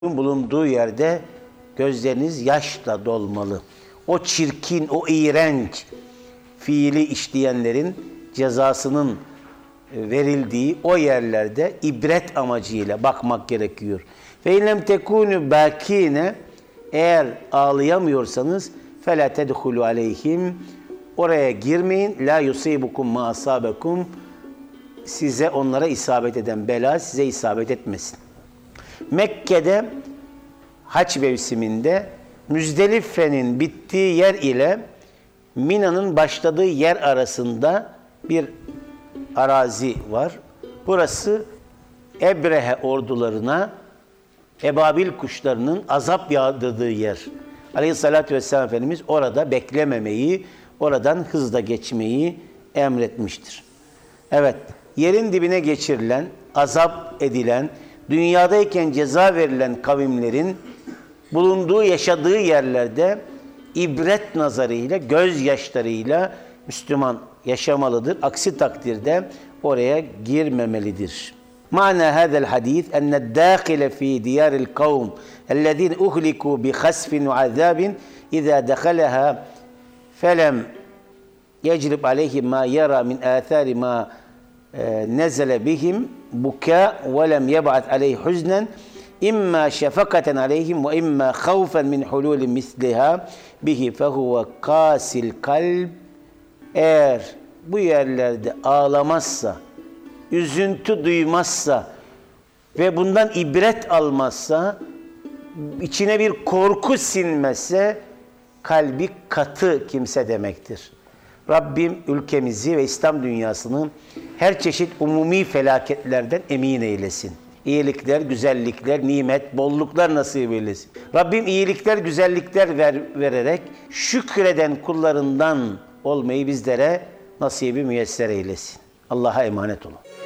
bulunduğu yerde gözleriniz yaşla dolmalı. O çirkin, o iğrenç fiili işleyenlerin cezasının verildiği o yerlerde ibret amacıyla bakmak gerekiyor. Fe inlem tekunu bakine, eğer ağlayamıyorsanız fela tedhulu aleyhim, oraya girmeyin. La yusibukum ma asabekum, size onlara isabet eden bela size isabet etmesin. Mekke'de hac mevsiminde Müzdelife'nin bittiği yer ile Mina'nın başladığı yer arasında bir arazi var. Burası Ebrehe ordularına, ebabil kuşlarının azap yağdırdığı yer. Aleyhissalatü vesselam Efendimiz orada beklememeyi, oradan hızla geçmeyi emretmiştir. Evet, yerin dibine geçirilen, azap edilen, dünyadayken ceza verilen kavimlerin bulunduğu, yaşadığı yerlerde ibret nazarıyla, gözyaşlarıyla Müslüman yaşamalıdır. Aksi takdirde oraya girmemelidir. Ma'na hadal hadis enne dâkhile fi diyaril kavm ellezîne uhlikû bi khasfin ve azâbin izâ dekhalaha felem yecrib aleyhim ma yara min âthâri ma nezele bihim buka ve lem yeb'at aleyhi huznen imma şefakaten aleyhim ve imma havfen min hulul misliha bihi fehuve kasil kalb. Eğer bu yerlerde ağlamazsa, üzüntü duymazsa ve bundan ibret almazsa, içine bir korku sinmezse, kalbi katı kimse demektir. Rabbim ülkemizi ve İslam dünyasını her çeşit umumi felaketlerden emin eylesin. İyilikler, güzellikler, nimet, bolluklar nasip eylesin. Rabbim iyilikler, güzellikler vererek şükreden kullarından olmayı bizlere nasibi müyesser eylesin. Allah'a emanet olun.